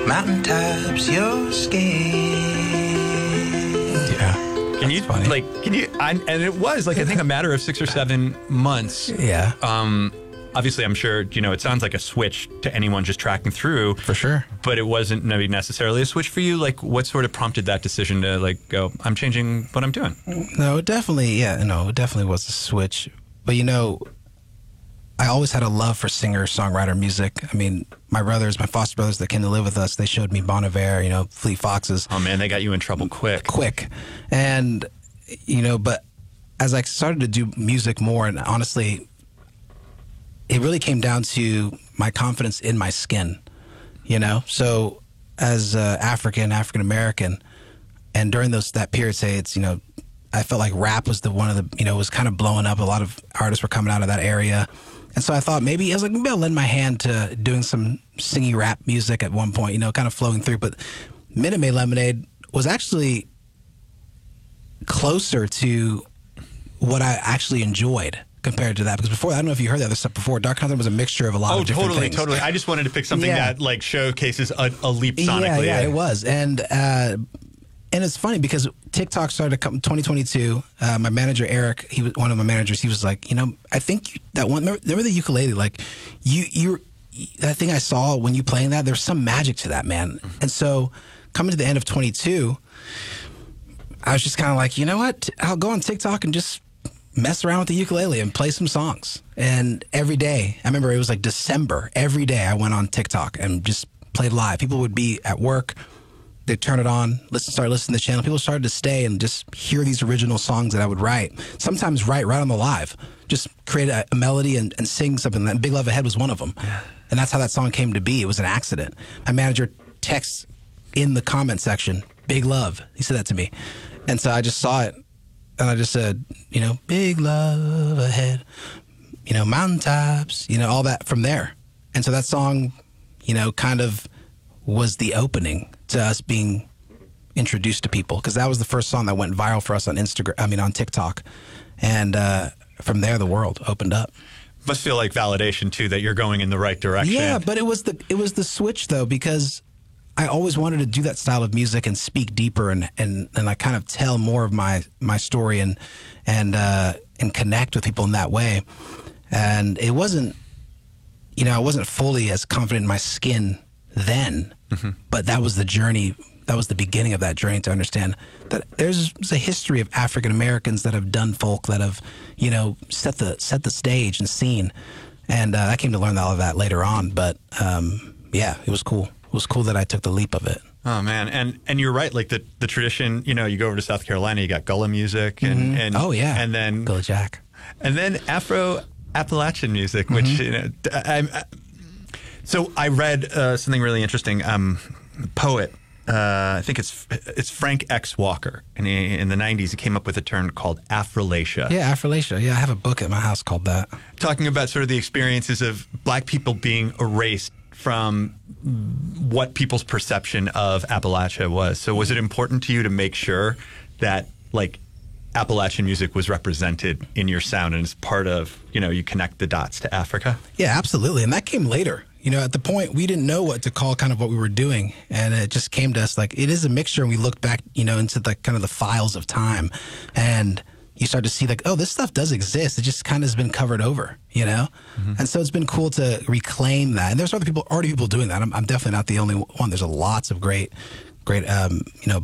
Mountaintops, your skin. Yeah. Can you funny. and it was like, I think a matter of 6 or 7 months. Yeah. Obviously, I'm sure, it sounds like a switch to anyone just tracking through. For sure. But it wasn't maybe necessarily a switch for you. Like, what sort of prompted that decision to go, I'm changing what I'm doing? No, it definitely was a switch. But I always had a love for singer-songwriter music. I mean, my foster brothers that came to live with us, they showed me Bon Iver, Fleet Foxes. Oh man, they got you in trouble quick. And, but as I started to do music more, and honestly, it really came down to my confidence in my skin, So as African American, and during that period, say it's, I felt like rap was one of the, was kind of blowing up. A lot of artists were coming out of that area. And so I thought maybe I'll lend my hand to doing some singing rap music at one point, kind of flowing through. But Minute Maid Lemonade was actually closer to what I actually enjoyed compared to that. Because before, I don't know if you heard that other stuff before, Dark Hunter was a mixture of a lot of different things. Totally. I just wanted to pick something that showcases a leap sonically. Yeah, it was. And it's funny because TikTok started to come in 2022. My manager, Eric, one of my managers, he was like, I think that one, remember the ukulele? Like, that thing I saw when you playing that, there's some magic to that, man. And so coming to the end of 22, I was just kind of like, you know what? I'll go on TikTok and just mess around with the ukulele and play some songs. And every day, I remember it was like December, every day I went on TikTok and just played live. People would be at work. They'd turn it on, start listening to the channel. People started to stay and just hear these original songs that I would write. Sometimes write right on the live. Just create a melody and sing something. And Big Love Ahead was one of them. Yeah. And that's how that song came to be. It was an accident. My manager texts in the comment section, Big Love. He said that to me. And so I just saw it. And I just said, Big Love Ahead, mountaintops, all that from there. And so that song, kind of was the opening to us being introduced to people, because that was the first song that went viral for us on on TikTok. And from there, the world opened up. Must feel like validation too that you're going in the right direction. Yeah, but it was the switch though, because I always wanted to do that style of music and speak deeper and I kind of tell more of my story and connect with people in that way. And it wasn't, I wasn't fully as confident in my skin then, but that was the journey. That was the beginning of that journey to understand that there's a history of African Americans that have done folk, that have, set the stage and scene. And I came to learn all of that later on. But yeah, it was cool. It was cool that I took the leap of it. Oh man, and you're right. Like the tradition, you go over to South Carolina, you got Gullah music, and oh yeah, and then Gullah Jack, and then Afro-Appalachian music, which so I read something really interesting. Poet, I think it's Frank X. Walker, and in the 90s he came up with a term called Afrolacia. Yeah, Afrolacia. Yeah, I have a book at my house called that. Talking about sort of the experiences of Black people being erased from what people's perception of Appalachia was. So was it important to you to make sure that Appalachian music was represented in your sound and as part of, you connect the dots to Africa? Yeah, absolutely. And that came later. At the point, we didn't know what to call kind of what we were doing. And it just came to us like, it is a mixture. And we looked back, into the kind of the files of time. And you start to see oh, this stuff does exist. It just kind of has been covered over, And so it's been cool to reclaim that. And there's already people doing that. I'm definitely not the only one. There's lots of great,